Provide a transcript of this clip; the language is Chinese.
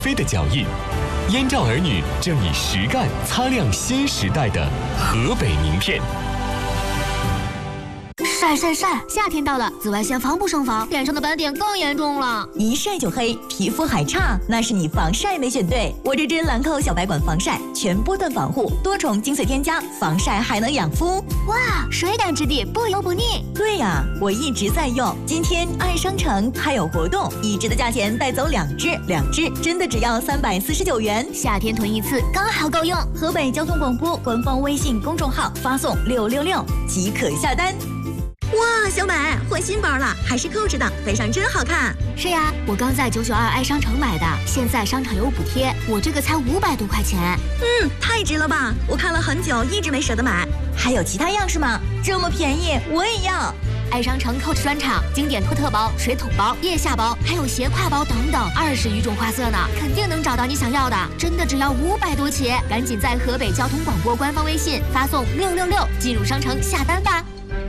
飞的脚印，燕赵儿女正以实干擦亮新时代的河北名片。 晒晒晒！夏天到了，紫外线防不胜防，脸上的斑点更严重了。 一晒就黑，皮肤还差，那是你防晒没选对。我这支兰蔻小白管防晒，全波段防护，多重精粹添加，防晒还能养肤。 哇，水感质地，不油不腻。 对呀，我一直在用。今天爱商城还有活动，1支的价钱带走2支，2支真的只要349元。 夏天囤一次刚好够用。 河北交通广播官方微信公众号发送666即可下单。哇，小美换新包了，还是扣着的，背上真好看。 是呀，我刚在992爱商城买的，现在商场有补贴，我这个才500多块钱。 太值了吧！我看了很久，一直没舍得买。还有其他样式吗？这么便宜，我也要。 爱商城 Coach 专场，经典托特包、水桶包、腋下包，还有斜挎包等等，20余种花色呢，肯定能找到你想要的。真的只要500多起，赶紧在河北交通广播官方微信发送666进入商城下单吧。